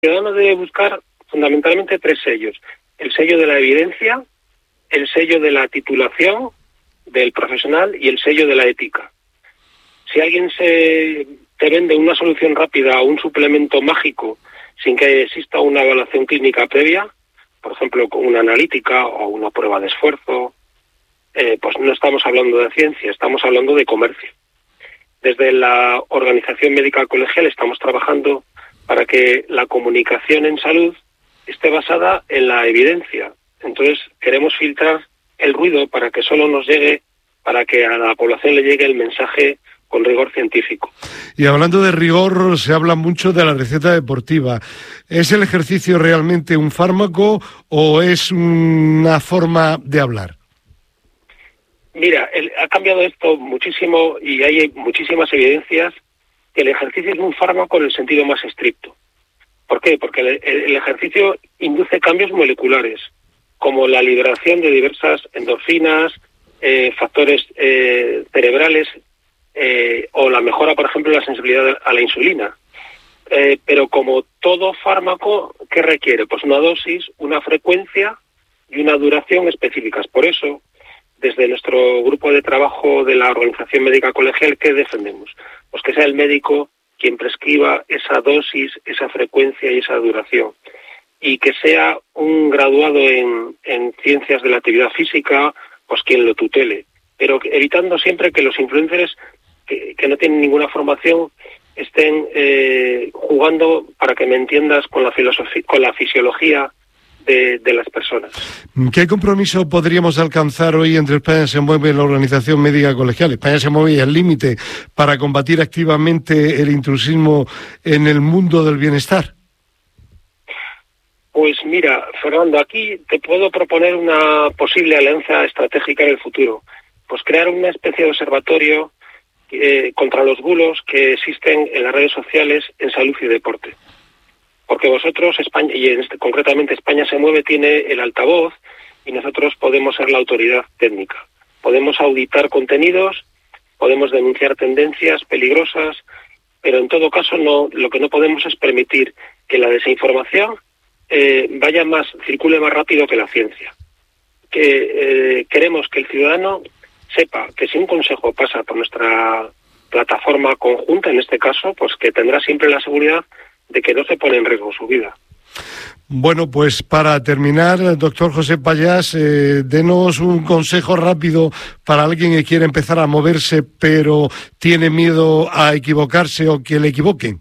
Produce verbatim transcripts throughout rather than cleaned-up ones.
ciudadano debe buscar fundamentalmente tres sellos: el sello de la evidencia, el sello de la titulación del profesional y el sello de la ética. Si alguien se te vende una solución rápida o un suplemento mágico sin que exista una evaluación clínica previa, por ejemplo con una analítica o una prueba de esfuerzo, eh, pues no estamos hablando de ciencia, estamos hablando de comercio. Desde la Organización Médica Colegial estamos trabajando para que la comunicación en salud esté basada en la evidencia. Entonces queremos filtrar el ruido para que solo nos llegue, para que a la población le llegue el mensaje con rigor científico. Y hablando de rigor, se habla mucho de la receta deportiva. ¿Es el ejercicio realmente un fármaco o es una forma de hablar? Mira, el, ha cambiado esto muchísimo y hay muchísimas evidencias que el ejercicio es un fármaco en el sentido más estricto. ¿Por qué? Porque el, el ejercicio induce cambios moleculares, como la liberación de diversas endorfinas, eh, factores eh, cerebrales, eh, o la mejora, por ejemplo, de la sensibilidad a la insulina. Eh, pero como todo fármaco, ¿qué requiere? Pues una dosis, una frecuencia y una duración específicas. Por eso, desde nuestro grupo de trabajo de la Organización Médica Colegial, ¿qué defendemos? Pues que sea el médico quien prescriba esa dosis, esa frecuencia y esa duración. Y que sea un graduado en, en ciencias de la actividad física, pues quien lo tutele. Pero evitando siempre que los influencers que, que no tienen ninguna formación estén eh, jugando, para que me entiendas, con la filosofía, con la fisiología de, de las personas. ¿Qué compromiso podríamos alcanzar hoy entre España se mueve y la Organización Médica Colegial? España se mueve y el límite para combatir activamente el intrusismo en el mundo del bienestar. Pues mira, Fernando, aquí te puedo proponer una posible alianza estratégica en el futuro. Pues crear una especie de observatorio eh, contra los bulos que existen en las redes sociales en salud y deporte. Porque vosotros, España, y en este, concretamente España se mueve, tiene el altavoz y nosotros podemos ser la autoridad técnica. Podemos auditar contenidos, podemos denunciar tendencias peligrosas, pero en todo caso no, lo que no podemos es permitir que la desinformación eh, vaya más, circule más rápido que la ciencia. Que eh, queremos que el ciudadano sepa que si un consejo pasa por nuestra plataforma conjunta, en este caso, pues que tendrá siempre la seguridad de que no se pone en riesgo su vida. Bueno, pues para terminar, doctor José Pallás, eh, denos un consejo rápido para alguien que quiere empezar a moverse, pero tiene miedo a equivocarse o que le equivoquen.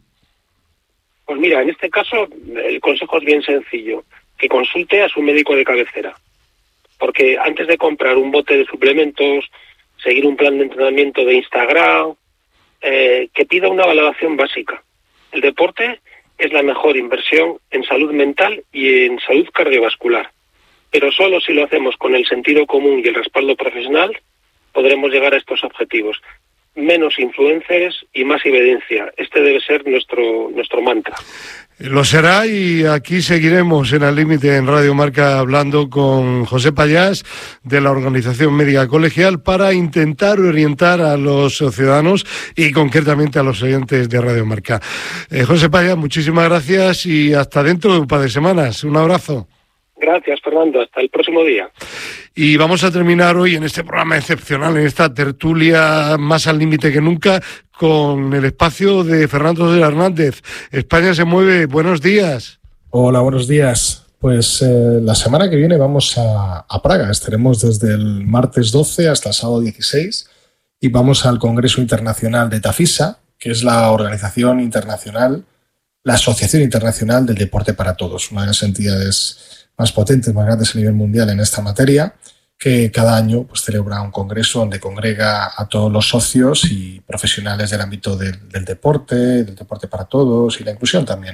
Pues mira, en este caso el consejo es bien sencillo, que consulte a su médico de cabecera, porque antes de comprar un bote de suplementos, seguir un plan de entrenamiento de Instagram, eh, que pida una valoración básica. El deporte es la mejor inversión en salud mental y en salud cardiovascular. Pero solo si lo hacemos con el sentido común y el respaldo profesional, podremos llegar a estos objetivos. Menos influencers y más evidencia. Este debe ser nuestro, nuestro mantra. Lo será, y aquí seguiremos en Al Límite en Radio Marca hablando con José Pallás de la Organización Médica Colegial para intentar orientar a los ciudadanos y concretamente a los oyentes de Radio Marca. Eh, José Pallás, muchísimas gracias y hasta dentro de un par de semanas. Un abrazo. Gracias, Fernando. Hasta el próximo día. Y vamos a terminar hoy en este programa excepcional, en esta tertulia más al límite que nunca, con el espacio de Fernando Hernández. España se mueve. Buenos días. Hola, buenos días. Pues eh, la semana que viene vamos a, a Praga. Estaremos desde el martes doce hasta el sábado dieciséis y vamos al Congreso Internacional de Tafisa, que es la organización internacional, la Asociación Internacional del Deporte para Todos, una de las entidades más potentes, más grandes a nivel mundial en esta materia, que cada año pues celebra un congreso donde congrega a todos los socios y profesionales del ámbito del, del deporte, del deporte para todos y la inclusión también.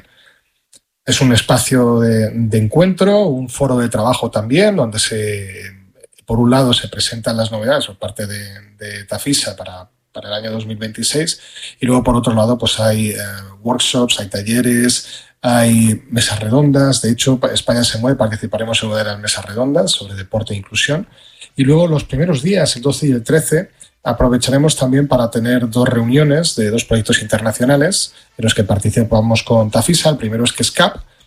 Es un espacio de, de encuentro, un foro de trabajo también, donde se, por un lado se presentan las novedades por parte de, de Tafisa para, para el año dos mil veintiséis y luego por otro lado pues hay eh, workshops, hay talleres, hay mesas redondas. De hecho, España se mueve, participaremos en una de las mesas redondas sobre deporte e inclusión. Y luego los primeros días, el doce y el trece, aprovecharemos también para tener dos reuniones de dos proyectos internacionales en los que participamos con Tafisa. El primero es KESCAP,